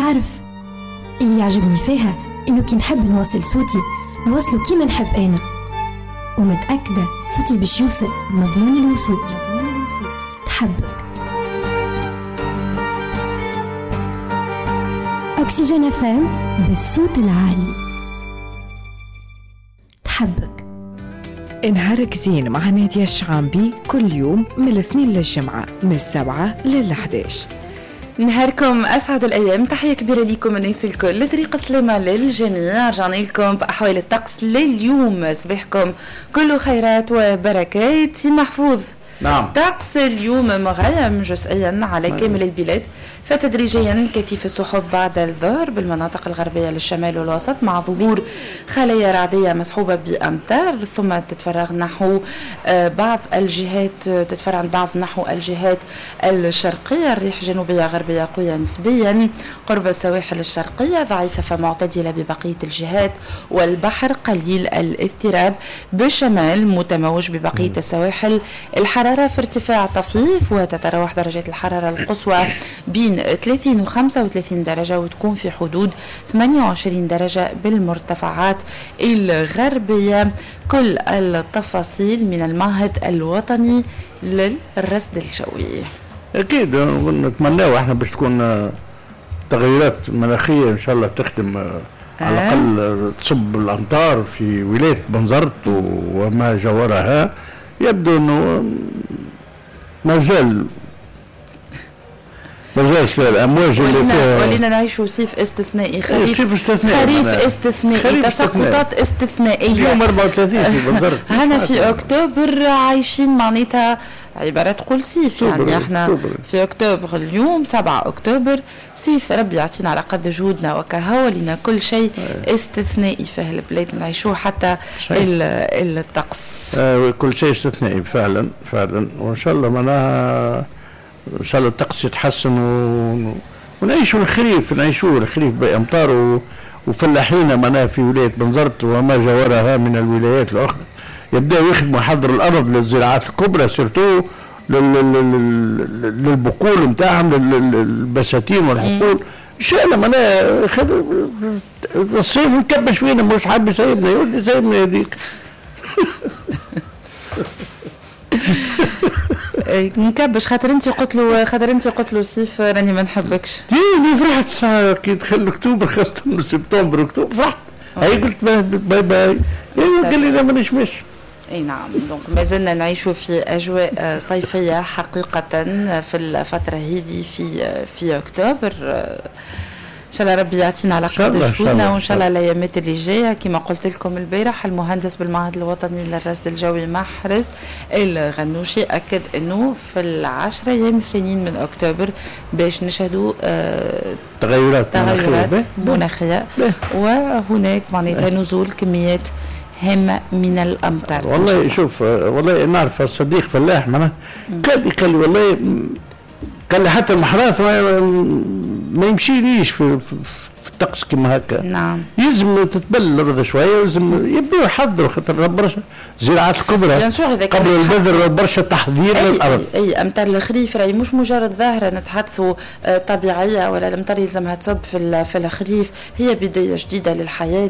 تعرف اللي يعجبني فيها إنه كي نحب نوصل صوتي نوصله كيما نحب أنا، ومتأكدة صوتي باش يوصل مضمون الوصول. تحبك أكسجين FM بالصوت العالي. تحبك. نهارك زين مع نادية الشعامبي كل يوم من الاثنين للجمعة من 7 لل11. نهاركم أسعد الأيام، تحية كبيرة لكم الناس الكل، طريقة سلامة للجميع. رجعنا لكم بأحوال الطقس لليوم، صباحكم كله خيرات وبركات. سي محفوظ، نعم. طقس اليوم مغيم جزئيا على كامل البلاد، فتدريجيا كثيف السحب بعد الظهر بالمناطق الغربية للشمال والوسط، مع ظهور خلايا رعدية مصحوبة بأمطار، ثم تتفرغ نحو بعض الجهات، تتفرع بعض نحو الجهات الشرقية. الريح جنوبية غربية قوية نسبيا قرب السواحل الشرقية، ضعيفة فمعتدلة ببقية الجهات، والبحر قليل الاضطراب بالشمال متموج ببقية السواحل. الحرارة في ارتفاع طفيف، وتتراوح درجات الحرارة القصوى بين 30 و 35 درجة، وتكون في حدود 28 درجة بالمرتفعات الغربية. كل التفاصيل من المعهد الوطني للرصد الجوي. أكيد نتمناه احنا باش تكون تغيرات مناخية إن شاء الله تخدم على الأقل تصب الأمطار في ولاية بنزرت وما جاورها. يبدو أنه ما زال الأمواج اللي فيها، ولينا نعيشوا صيف استثنائي، خريف استثنائي، تساقطات استثنائية. اليوم 34 في بنزرت. هنا في أكتوبر عايشين معناتها عبارة تقول صيف، يعني احنا في أكتوبر اليوم 7 أكتوبر، صيف. ربي يعطينا على قد جهودنا وكهو لنا كل شيء استثنائي في هالبلاد نعيشوه، حتى الطقس كل شيء استثنائي فعلا فعلا. وإن شاء الله معناها إن شاء الله الطقس يتحسن ونعيشوا الخريف، بأمطار وفلاحين معناها في ولاية بنزرت وما جاورها من الولايات الأخرى يبدأوا يخدموا حضر الأرض للزراعات الكبرى، سيرتو للبقول متاعهم، للبساتين والحقول. إن شاء الله معناها الصيف نكبش فينا، مش حاب يسيبنا، يقول سيبنا يديك. نكبش خاطر انت قلت له الصيف راني ما نحبكش. ليه فرحت الساعه كي دخل اكتوبر، خاصه سبتمبر اكتوبر فرحت. هي قلت باي باي، قال لي لا مانيش ماشي. اي نعم، دونك ما زلنا نعيشوا في اجواء صيفيه حقيقه في الفتره هذه في اكتوبر. ان شاء الله ربي يعطينا على قد جهودنا، وان شاء الله الايامات اللي جايه كما قلت لكم البارح المهندس بالمعهد الوطني للرصد الجوي محرز الغنوشي اكد انه في ال10 ايام الثانيين من اكتوبر باش نشهدوا تغيرات مناخيه، وهناك معناتها نزول كميات هامة من الأمطار. والله شوف، والله نعرف الصديق فلاح معنا قال لي والله، قال لي حتى المحراث ما يمشيليش في الطقس كما هكا. نعم، يلزم تتبل الارض شويه، ولازم يبداو يحضروا خاطر برشا زراعات الكبرى قبل البذر، برشا تحضير للارض. اي امطار الخريف راهي مش مجرد ظاهره نتحدثوا طبيعيه، ولا الامطار يلزمها تصب في الخريف، هي بدايه جديده للحياه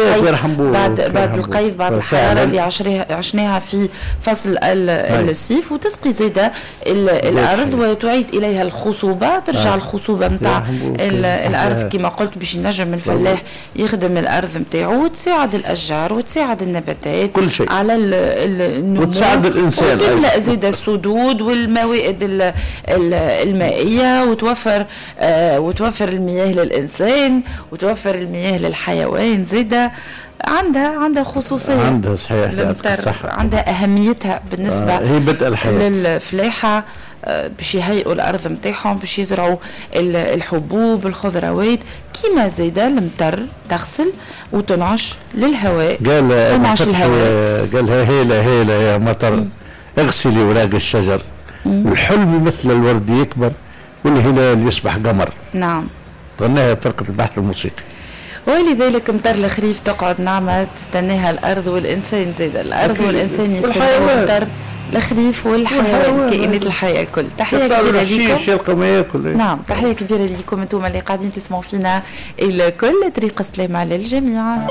بعد القيف، بعد الحراره اللي عشناها في فصل الصيف، وتسقي زياده الارض وتعيد اليها الخصوبه، ترجع الخصوبه نتاع الارض كما قلت باش ينجم الفلاح يخدم الارض نتاعو، وتساعد الاشجار وتساعد النباتات كل شيء على النمو، وتساعد الانسان، وتملأ زيد السدود والموائد المائيه، وتوفر المياه للانسان، وتوفر المياه للحيوان. زيد عندها خصوصيه، عندها صحيح، عندها اهميتها بالنسبه هي بدء الحياه للفلاحه، باش يهيئوا الارض نتاعهم باش يزرعوا الحبوب الخضروات. كيما زيدا المطر تغسل وتنعش للهواء، تنعش الهواء. قالها هيلا يا مطر اغسلي وراق الشجر، والحلم مثل الورد يكبر والهلال يصبح قمر. نعم، غناها فرقة البحث الموسيقي. ولذلك مطر الخريف تقعد نعمة تستناها الأرض والإنسان، زيدا الأرض والإنسان يستناها المطر الخريف والحيوان الكائنات الحية الكل. تحية كبيرة لكم. يلقى ما ياكل. نعم تحية كبيرة لكم انتم اللي قاعدين تسمعوا فينا الكل. طريق السلامة للجميع.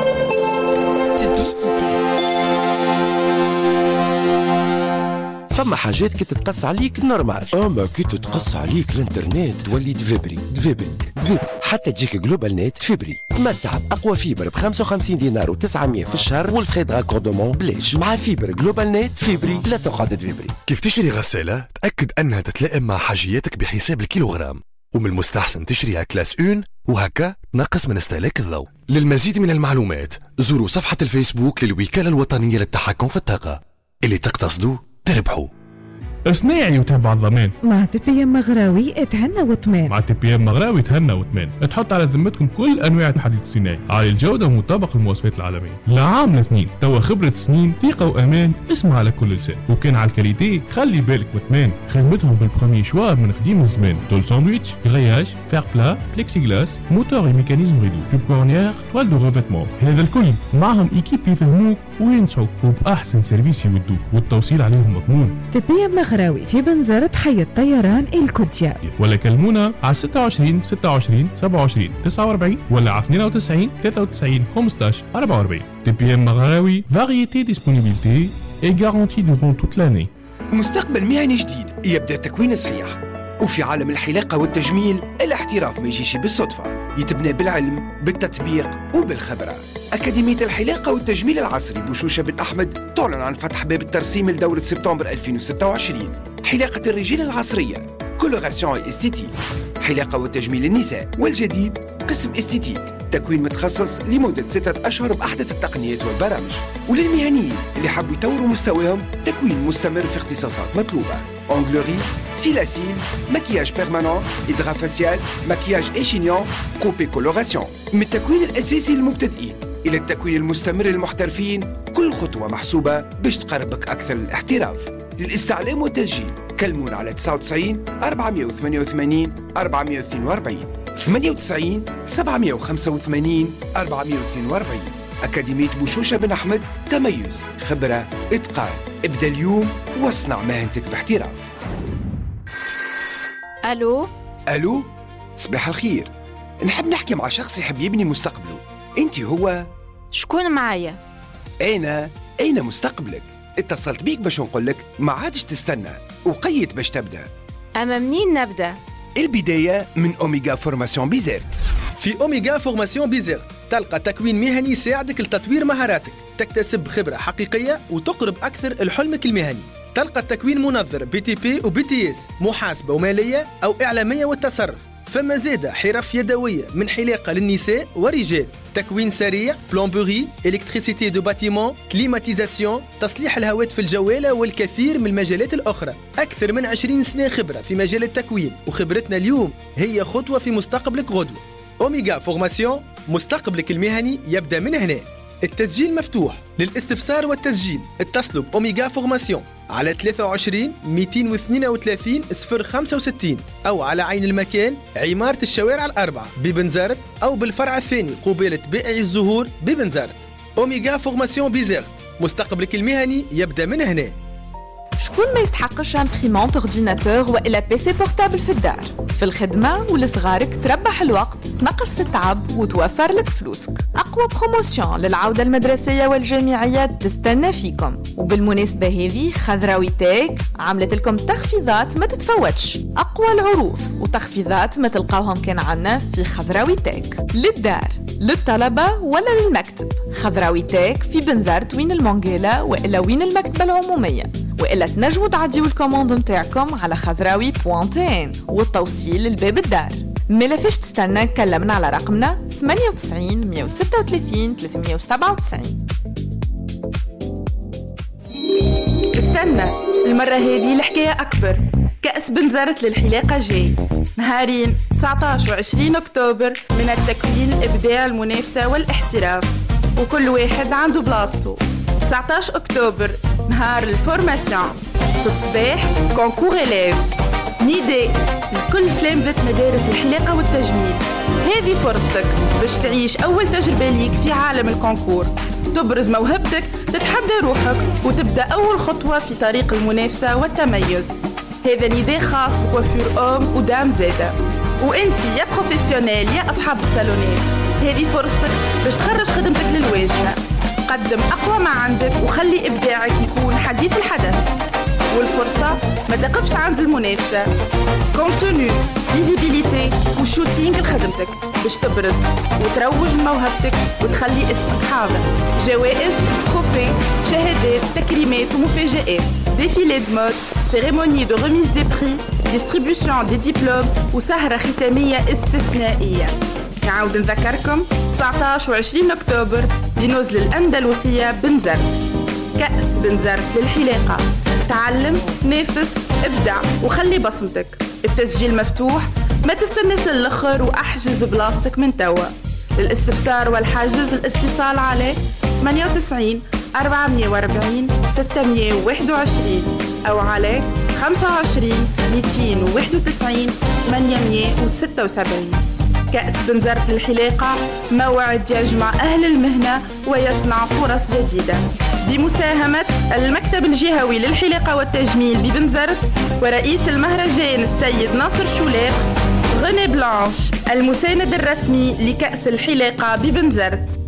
فما حاجات كي تتقص عليك نورمال، اما كي تتقص عليك الانترنت تولي دفبري. حتى تجيك جلوبال نت فيبري، تمتع بأقوى فيبر ب$55 و900 في الشهر، والفري دو راكوردمون بلاش. مع فيبر جلوبال نت فيبري لا تقعد دفبري. كيف تشتري غسالة تأكد أنها تتلائم مع حاجياتك بحساب الكيلوغرام، ومن المستحسن تشتريها كلاس 1 وهكا تنقص من استهلاك الضوء. للمزيد من المعلومات زوروا صفحة الفيسبوك للوكالة الوطنية للتحكم في الطاقة. اللي تقتصدوا تربحوا. صناعي وتبع الضمان مع تي بي ام مغراوي اتهنى وطمان. مع تي بي ام مغراوي تهنى وطمان. تحط على ذمتكم كل انواع الحديد الصناعي عالي الجوده ومطابق للمواصفات العالميه. لعام لاثنين توا خبره سنين، ثقه وامان اسمها على كل لسان. وكان على الكاليتي خلي بالك وطمان. خدمتهم بالبروميي شوا من قديم الزمان. طول ساندويتش، غرياج، فير بلا، بلكسي غلاس، موتور ميكانيزم ريدو، جوب كورنيير، توال دو ريفيتمون. هذا الكل معهم ايكيب يفهموك وينصحوك وباحسن سيرفيس يودوك، والتوصيل عليهم مضمون. تي بي ام مغراوي في بنزرة حي الطيران الكوتيا، ولا كلمونا على 26 26 27 49 ولا على 92 93 15 44. تي بي ام مغراوي، فاريتي ديسبونيبيليتي اي غارونتي دورون توت لاني. مستقبل مهني جديد يبدأ تكوين صحيح. وفي عالم الحلاقة والتجميل الاحتراف ما يجيش بالصدفة، يتبنى بالعلم بالتطبيق وبالخبرة. أكاديمية الحلاقة والتجميل العصري بوشوشة بن أحمد تعلن عن فتح باب الترسيم لدورة سبتمبر 2026. حلاقة الرجال العصرية، كولوراسيون استيتيك. حلاقة والتجميل النساء، والجديد قسم استيتيك، تكوين متخصص لمدة 6 أشهر بأحدث التقنيات والبرامج. وللمهنيين اللي حبوا يطوروا مستواهم، تكوين مستمر في اختصاصات مطلوبة: أونغلوري، سيلاسيل، مكياج بيرمانون، إدغا فاسيال، مكياج إيشينيون، كوبي كولوراسيون. من التكوين الأساسي للمبتدئين إلى التكوين المستمر للمحترفين، كل خطوة محسوبة باش تقربك أكثر للاحتراف. للاستعلام والتسجيل كلمونا على 99 488 442 98 785 442. أكاديمية بوشوشة بن أحمد، تميز، خبرة، إتقان. ابدأ اليوم واصنع مهنتك باحتراف. ألو صباح الخير. نحب نحكي مع شخص يحب يبني مستقبله. أنت هو؟ شكون معايا؟ أين مستقبلك؟ اتصلت بيك باش نقولك ما عادش تستنى وقيت باش تبدأ. أما منين نبدأ؟ البداية من أوميغا فورماسيون بيزيرت. في أوميغا فورماسيون بيزيرت تلقى تكوين مهني يساعدك لتطوير مهاراتك، تكتسب خبرة حقيقية وتقرب أكثر لحلمك المهني. تلقى التكوين منظر بي تي بي وبي تي اس، محاسبة ومالية أو إعلامية والتصرف. فما زيادة حرف يدوية من حلاقة للنساء ورجال، تكوين سريع، بلومبوري، إلكتريسيتي دو باتيمون، كليماتيزاسيون، تصليح الهواتف الجوالة والكثير من المجالات الأخرى. أكثر من 20 سنة خبرة في مجال التكوين، وخبرتنا اليوم هي خطوة في مستقبلك غدوة. أوميغا فورماسيون، مستقبلك المهني يبدأ من هنا. التسجيل مفتوح. للاستفسار والتسجيل اتصلوا بأوميغا فورماسيون على 23 232 065 أو على عين المكان عمارة الشوارع الأربعة ببنزرت، أو بالفرع الثاني قبيلة بائع الزهور ببنزرت. أوميغا فورماسيون بيزيرت، مستقبلك المهني يبدأ من هنا. شكون ما يستحقش امبريمونت اورديناتور والا بيسي بورتابل في الدار؟ في الخدمه ولصغارك تربح الوقت، تنقص في التعب وتوفر لك فلوسك. اقوى بروموسيون للعوده المدرسيه والجامعيه تستنى فيكم. وبالمناسبه هذه خضراوي تاك عملت لكم تخفيضات ما تتفوتش. اقوى العروض وتخفيضات ما تلقاوهم كان عنا في خضراوي تاك، للدار، للطلبه ولا للمكتب. خضراوي تاك في بنزرت وين المونجيلا والا وين المكتبه العموميه، وإلا تنجموا تعديوا الكوموند متاعكم على خضراوي.tn والتوصيل للباب الدار. ما فيش تستنى، كلمنا على رقمنا 98 136 397. استنى، المرة هذه الحكاية أكبر. كأس بنزرت للحلاقة جاي نهارين 19 و20 أكتوبر، من التكوين، الإبداع، المنافسة والاحتراف، وكل واحد عنده بلاصته. 19 أكتوبر نهار الفورماسيون، في الصباح كونكور إليف، نداء لكل تلامذة مدارس الحلاقة والتجميل. هذه فرصتك باش تعيش أول تجربة ليك في عالم الكونكور. تبرز موهبتك، تتحدى روحك وتبدأ أول خطوة في طريق المنافسة والتميز. هذا نداء خاص بكوافير أم ودام زادة. وانتي يا بروفيسيونيل يا أصحاب الصالونات، هذه فرصتك باش تخرج خدمتك للواجهة. قدم أقوى ما عندك وخلي إبداعك يكون حديث الحدث. والفرصة ما تقفش عند المنافسة. كونتوني، فيزيبيليتي وشوتينج لخدمتك باش تبرز وتروج لموهبتك وتخلي اسمك حاضر. جوائز، تروفي، شهادات، تكريمات ومفاجآت، ديفيلي دو مود، سيريموني دو ريميز دي بري، ديستريبيوشن دي ديبلوم وسهرة ختامية استثنائية. نعاود نذكركم 19 و20 أكتوبر بنزل الأندلسية بنزرت. كأس بنزرت للحلاقة. تعلم، نافس، ابدع وخلي بصمتك. التسجيل مفتوح، ما تستناش للآخر واحجز بلاصتك من توا. للاستفسار والحجز الاتصال على 98 440 621 أو على 25 291 876. كأس بنزرت للحلاقة موعد يجمع أهل المهنة ويصنع فرص جديدة بمساهمة المكتب الجهوي للحلاقة والتجميل ببنزرت ورئيس المهرجان السيد ناصر شولاق. غني بلانش المساند الرسمي لكأس الحلاقة ببنزرت.